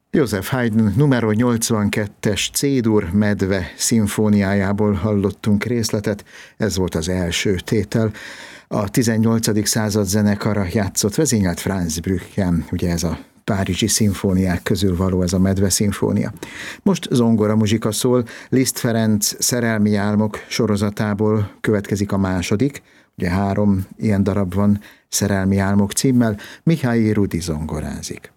Joseph Haydn numero 82-es C-dur medve szimfóniájából hallottunk részletet, ez volt az első tétel. A 18. század zenekara játszott, vezényelt Franz Brücken, ugye ez a párizsi szimfóniák közül való ez a medve szimfónia. Most zongora muzsika szól, Liszt Ferenc Szerelmi álmok sorozatából következik a második, ugye 3 ilyen darab van Szerelmi álmok címmel, Mihály Rudi zongorázik.